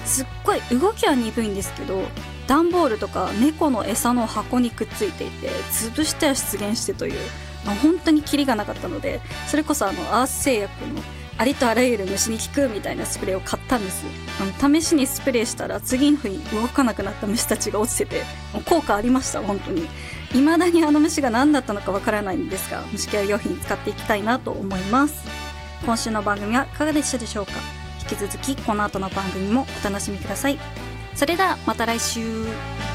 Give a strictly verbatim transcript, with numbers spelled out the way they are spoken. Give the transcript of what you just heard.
すっごい動きは鈍いんですけど、段ボールとか猫の餌の箱にくっついていて、潰しては出現してという、まあ、本当にキリがなかったので、それこそあのアース製薬のありとあらゆる虫に効くみたいなスプレーを買ったんです。あの試しにスプレーしたら次の日に動かなくなった虫たちが落ちてて、もう効果ありました。本当に未だにあの虫が何だったのかわからないんですが、虫ケア用品使っていきたいなと思います。今週の番組はいかがでしたでしょうか。引き続きこの後の番組もお楽しみください。それではまた来週。